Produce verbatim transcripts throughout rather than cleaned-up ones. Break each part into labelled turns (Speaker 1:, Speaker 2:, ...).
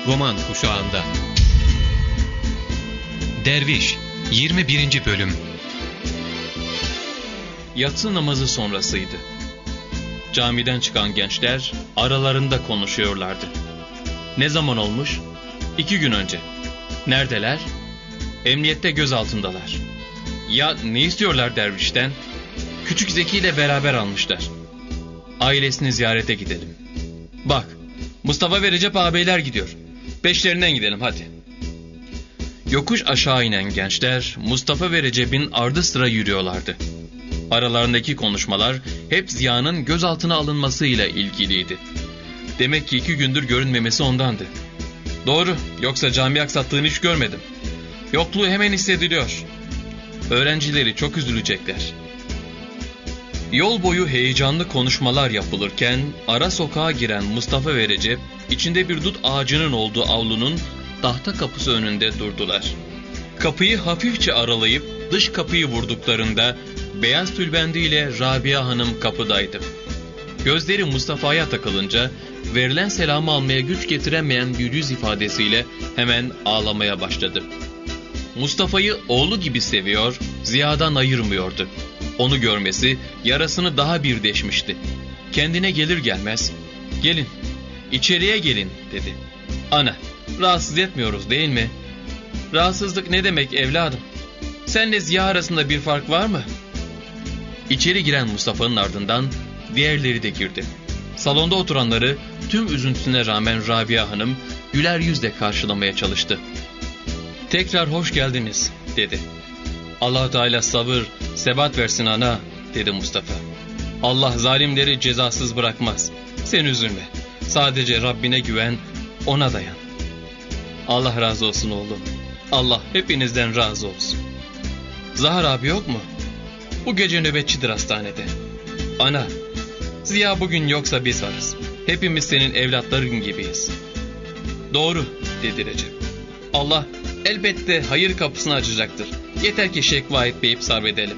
Speaker 1: roman kuşağında. Derviş yirmi birinci bölüm.
Speaker 2: Yatsı namazı sonrasıydı. Camiden çıkan gençler aralarında konuşuyorlardı. Ne zaman olmuş? İki gün önce. Neredeler? Emniyette gözaltındalar. Ya ne istiyorlar dervişten? Küçük Zeki ile beraber almışlar. Ailesini ziyarete gidelim. Bak, Mustafa ve Recep ağabeyler gidiyor. Peşlerinden gidelim hadi. Yokuş aşağı inen gençler Mustafa ve Recep'in ardı sıra yürüyorlardı. Aralarındaki konuşmalar hep Ziya'nın gözaltına alınmasıyla ilgiliydi. Demek ki iki gündür görünmemesi ondandı. Doğru, yoksa cami aksattığını hiç görmedim. Yokluğu hemen hissediliyor. Öğrencileri çok üzülecekler. Yol boyu heyecanlı konuşmalar yapılırken ara sokağa giren Mustafa ve Recep içinde bir dut ağacının olduğu avlunun tahta kapısı önünde durdular. Kapıyı hafifçe aralayıp dış kapıyı vurduklarında beyaz tülbendiyle Rabia Hanım kapıdaydı. Gözleri Mustafa'ya takılınca verilen selamı almaya güç getiremeyen bir yüz ifadesiyle hemen ağlamaya başladı. Mustafa'yı oğlu gibi seviyor, Ziya'dan ayırmıyordu. Onu görmesi yarasını daha bir deşmişti. Kendine gelir gelmez, "Gelin, içeriye gelin," dedi. "Ana, rahatsız etmiyoruz değil mi?" "Rahatsızlık ne demek evladım? Senle Ziya arasında bir fark var mı?" İçeri giren Mustafa'nın ardından diğerleri de girdi. Salonda oturanları tüm üzüntüsüne rağmen Rabia Hanım güler yüzle karşılamaya çalıştı. "Tekrar hoş geldiniz," dedi. "Allah Teala sabır, sebat versin ana," dedi Mustafa. "Allah zalimleri cezasız bırakmaz. Sen üzülme. Sadece Rabbine güven, ona dayan." "Allah razı olsun oğlum. Allah hepinizden razı olsun." "Zahar abi yok mu?" "Bu gece nöbetçidir hastanede." "Ana, Ziya bugün yoksa biz varız. Hepimiz senin evlatların gibiyiz." "Doğru," dedi Recep. "Allah elbette hayır kapısını açacaktır. Yeter ki şekva etmeyip sabredelim."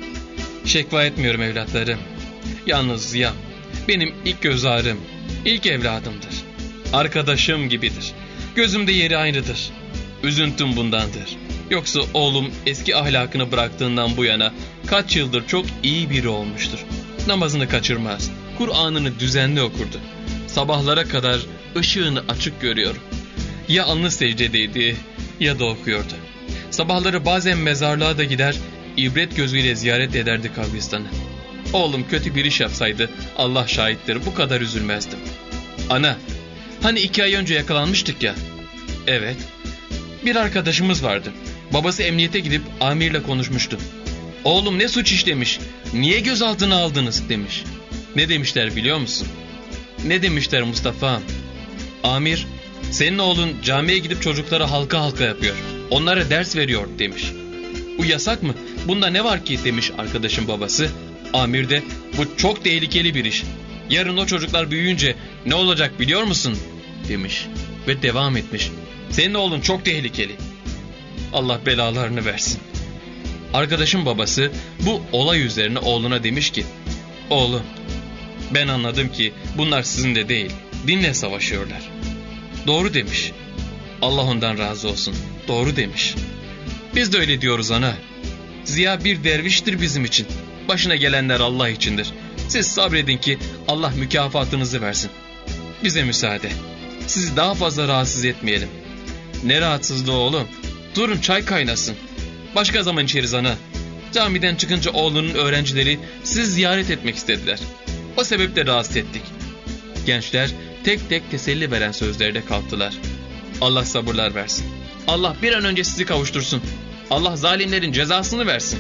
Speaker 2: "Şekva etmiyorum evlatlarım. Yalnız Ziya benim ilk göz ağrım, ilk evladımdır. Arkadaşım gibidir. Gözümde yeri aynıdır. Üzüntüm bundandır. Yoksa oğlum eski ahlakını bıraktığından bu yana kaç yıldır çok iyi biri olmuştur. Namazını kaçırmaz, Kur'an'ını düzenli okurdu. Sabahlara kadar ışığını açık görüyorum. Ya alnı secdedeydi ya da okuyordu. Sabahları bazen mezarlığa da gider, ibret gözüyle ziyaret ederdi kabristanı. Oğlum kötü bir iş yapsaydı Allah şahittir bu kadar üzülmezdim." "Ana, hani iki ay önce yakalanmıştık ya?" "Evet." "Bir arkadaşımız vardı. Babası emniyete gidip amirle konuşmuştu. Oğlum ne suç işlemiş, niye gözaltına aldınız demiş. Ne demişler biliyor musun?" "Ne demişler Mustafa?" "Amir, senin oğlun camiye gidip çocuklara halka halka yapıyor. Onlara ders veriyor demiş." "Bu yasak mı? Bunda ne var ki?" demiş arkadaşın babası. Amir de "Bu çok tehlikeli bir iş. Yarın o çocuklar büyüyünce ne olacak biliyor musun?" demiş. Ve devam etmiş. "Senin oğlun çok tehlikeli. Allah belalarını versin." Arkadaşın babası bu olay üzerine oğluna demiş ki, "Oğlum, ben anladım ki bunlar sizinle değil, dinle savaşıyorlar." "Doğru," demiş. "Allah ondan razı olsun. Doğru," demiş. "Biz de öyle diyoruz ana. Ziya bir derviştir bizim için. Başına gelenler Allah içindir. Siz sabredin ki Allah mükafatınızı versin. Bize müsaade. Sizi daha fazla rahatsız etmeyelim." "Ne rahatsızlığı oğlum? Durun çay kaynasın. Başka zaman içeriz ana. Camiden çıkınca oğlunun öğrencileri sizi ziyaret etmek istediler. O sebeple rahatsız ettik." Gençler tek tek teselli veren sözlerle kalktılar. "Allah sabırlar versin. Allah bir an önce sizi kavuştursun. Allah zalimlerin cezasını versin."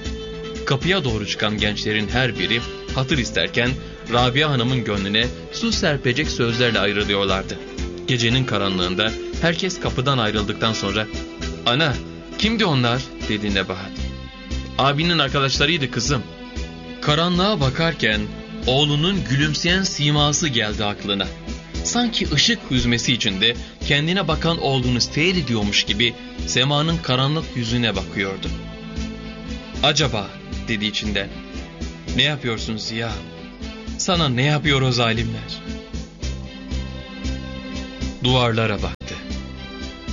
Speaker 2: Kapıya doğru çıkan gençlerin her biri hatır isterken Rabia Hanım'ın gönlüne su serpecek sözlerle ayrılıyorlardı. Gecenin karanlığında herkes kapıdan ayrıldıktan sonra "Ana, kimdi onlar?" dedi Nebahat. "Abinin arkadaşlarıydı kızım." Karanlığa bakarken oğlunun gülümseyen siması geldi aklına. Sanki ışık hüzmesi içinde kendine bakan oğlunu seyrediyormuş gibi semanın karanlık yüzüne bakıyordu. "Acaba," dedi içinden, "ne yapıyorsun Ziya? Sana ne yapıyor o zalimler?" Duvarlara baktı.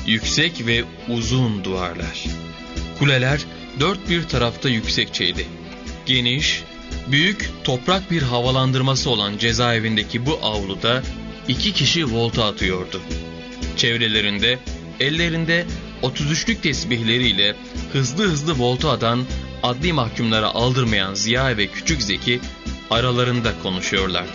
Speaker 2: yüksek ve uzun duvarlar. Kuleler dört bir tarafta yüksekçeydi. Geniş, büyük toprak bir havalandırması olan cezaevindeki bu avluda iki kişi volta atıyordu. Çevrelerinde, ellerinde otuz üçlük tesbihleriyle hızlı hızlı volta atan, adli mahkumlara aldırmayan Ziya ve Küçük Zeki aralarında konuşuyorlardı.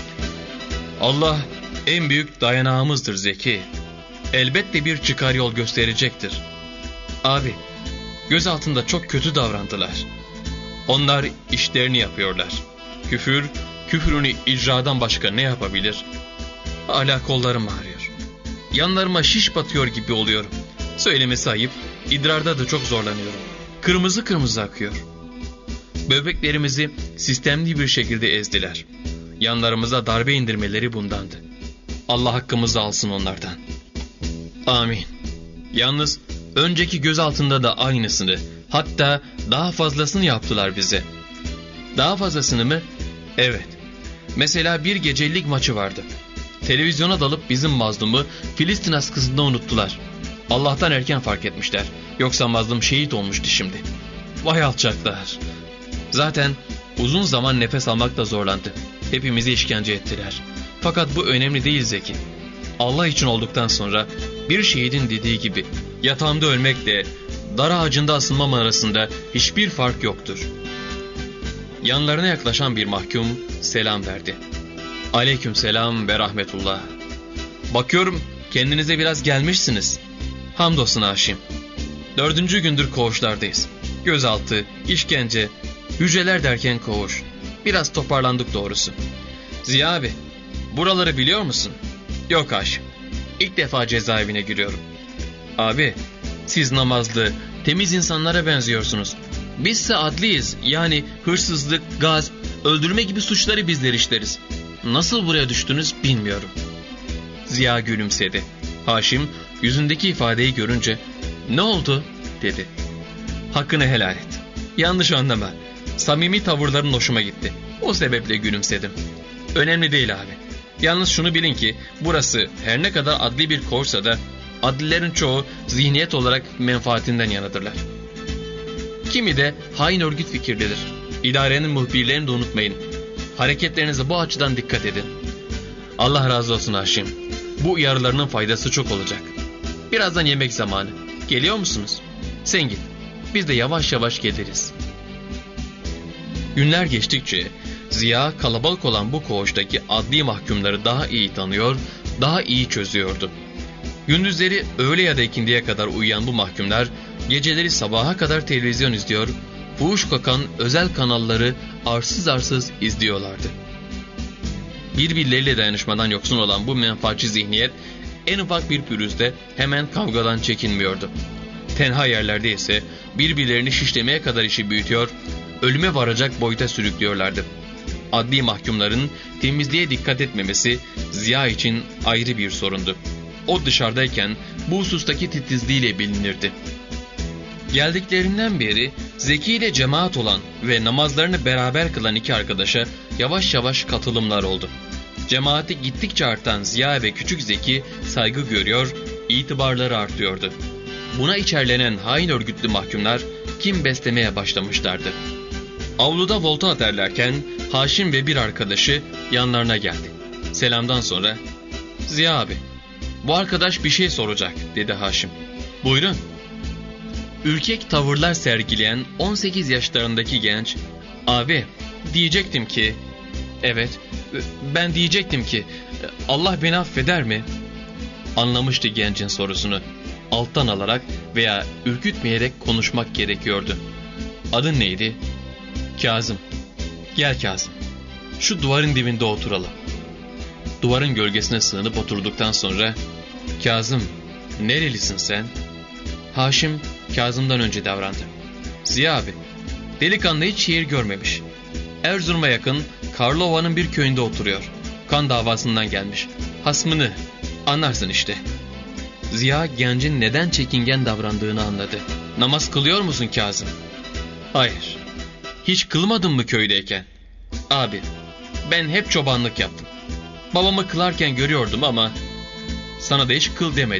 Speaker 2: Allah en büyük dayanağımızdır Zeki. Elbette bir çıkar yol gösterecektir. Abi, göz altında çok kötü davrandılar. Onlar işlerini yapıyorlar. Küfür, küfrünü icradan başka ne yapabilir? Hala kollarım ağrıyor. Yanlarıma şiş batıyor gibi oluyorum. Söylemesi ayıp, idrarda da çok zorlanıyorum. Kırmızı kırmızı akıyor. Böbreklerimizi sistemli bir şekilde ezdiler. Yanlarımıza darbe indirmeleri bundandı. Allah hakkımızı alsın onlardan. Amin. Yalnız önceki gözaltında da aynısını, hatta daha fazlasını yaptılar bize. Daha fazlasını mı? Evet. Mesela bir gecelik maçı vardı. Televizyona dalıp bizim mazlumu Filistin askısında unuttular. Allah'tan erken fark etmişler. Yoksa mazlum şehit olmuştu şimdi. Vay alçaklar. Zaten uzun zaman nefes almakta zorlandı. Hepimizi işkence ettiler. Fakat bu önemli değil Zeki. Allah için olduktan sonra bir şehidin dediği gibi yatağımda ölmekle dar ağacında asılmam arasında hiçbir fark yoktur. Yanlarına yaklaşan bir mahkum selam verdi. Aleyküm selam ve rahmetullah. Bakıyorum kendinize biraz gelmişsiniz. Hamdolsun Haşim. Dördüncü gündür koğuşlardayız. Gözaltı, işkence, hücreler derken koğuş. Biraz toparlandık doğrusu. Ziya abi, buraları biliyor musun? Yok Haşim. İlk defa cezaevine giriyorum. Abi, siz namazlı, temiz insanlara benziyorsunuz. Bizse adliyiz. Yani hırsızlık, gasp, öldürme gibi suçları bizler işleriz. Nasıl buraya düştünüz bilmiyorum. Ziya gülümsedi. Haşim yüzündeki ifadeyi görünce "Ne oldu?" dedi. "Hakkını helal et. Yanlış anlama. Samimi tavırların hoşuma gitti. O sebeple gülümsedim. Önemli değil abi. Yalnız şunu bilin ki burası her ne kadar adli bir koğuşsa da adlilerin çoğu zihniyet olarak menfaatinden yanadırlar. Kimi de hain örgüt fikirlidir. İdarenin muhbirlerini de unutmayın. Hareketlerinize bu açıdan dikkat edin. Allah razı olsun Haşim. Bu uyarılarının faydası çok olacak. Birazdan yemek zamanı. Geliyor musunuz? Sen git. Biz de yavaş yavaş geliriz." Günler geçtikçe Ziya kalabalık olan bu koğuştaki adli mahkumları daha iyi tanıyor, daha iyi çözüyordu. Gündüzleri öğle ya da ikindiye kadar uyuyan bu mahkumlar geceleri sabaha kadar televizyon izliyor, fuhuş kokan özel kanalları arsız arsız izliyorlardı. Birbirleriyle dayanışmadan yoksun olan bu menfaatçi zihniyet en ufak bir pürüzde hemen kavgadan çekinmiyordu. Tenha yerlerde ise birbirlerini şişlemeye kadar işi büyütüyor, ölüme varacak boyuta sürüklüyorlardı. Adli mahkumların temizliğe dikkat etmemesi Ziya için ayrı bir sorundu. O dışarıdayken bu husustaki titizliğiyle bilinirdi. Geldiklerinden beri Zeki ile cemaat olan ve namazlarını beraber kılan iki arkadaşa yavaş yavaş katılımlar oldu. Cemaati gittikçe artan Ziya ve Küçük Zeki saygı görüyor, itibarları artıyordu. Buna içerlenen hain örgütlü mahkumlar kin beslemeye başlamışlardı. Avluda volta atarlarken Haşim ve bir arkadaşı yanlarına geldi. Selamdan sonra "Ziya abi, bu arkadaş bir şey soracak," dedi Haşim. "Buyurun." Ürkek tavırlar sergileyen on sekiz yaşlarındaki genç, "Abi, diyecektim ki..." "Evet, ben diyecektim ki, Allah beni affeder mi?" Anlamıştı gencin sorusunu. Alttan alarak veya ürkütmeyerek konuşmak gerekiyordu. "Adın neydi?" "Kazım." "Gel Kazım, şu duvarın dibinde oturalım." Duvarın gölgesine sığınıp oturduktan sonra "Kazım, nerelisin sen?" Haşim Kazım'dan önce davrandı. "Ziya abi, delikanlı hiç şehir görmemiş. Erzurum'a yakın Karlova'nın bir köyünde oturuyor. Kan davasından gelmiş. Hasmını anlarsın işte." Ziya gencin neden çekingen davrandığını anladı. "Namaz kılıyor musun Kazım?" "Hayır." "Hiç kılmadın mı köydeyken?" "Abi, ben hep çobanlık yaptım. Babamı kılarken görüyordum ama sana da hiç kıl demedim."